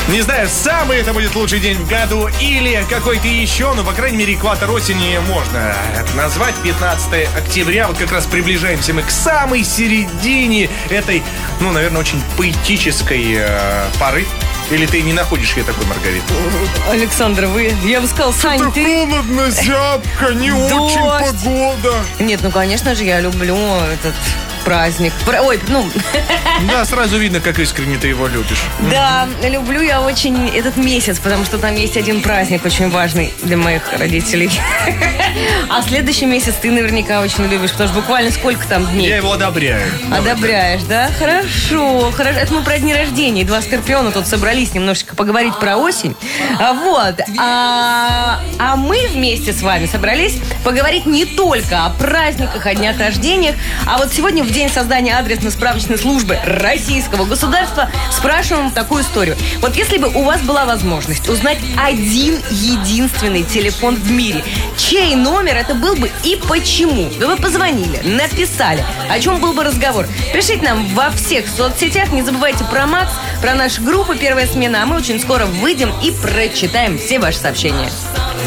Не знаю, самый это будет лучший день в году или какой-то еще, но, по крайней мере, экватор осени можно это назвать. 15 октября, вот как раз приближаемся мы к самой середине этой, ну, наверное, очень поэтической поры. Или ты не находишь ее такой, Маргарита? Александр, я бы сказал, Сань, что-то холодно, зябко, не очень погода. Нет, ну, конечно же, я люблю этот праздник. Да, сразу видно, как искренне ты его любишь. Да, люблю я очень этот месяц, потому что там есть один праздник очень важный для моих родителей. А следующий месяц ты наверняка очень любишь, потому что буквально сколько там дней? Я его одобряю. Одобряешь, да? Хорошо. Это мы про дни рождения. Два скорпиона тут собрались немножечко поговорить про осень. А мы вместе с вами собрались поговорить не только о праздниках, о днях рождениях, а вот сегодня в день создания адресно-справочной службы Российского государства спрашиваем такую историю. Вот если бы у вас была возможность узнать один единственный телефон в мире, чей номер это был бы и почему? Вы бы позвонили, написали. О чем был бы разговор? Пишите нам во всех соцсетях. Не забывайте про Макс, про нашу группу «Первая смена». А мы очень скоро выйдем и прочитаем все ваши сообщения.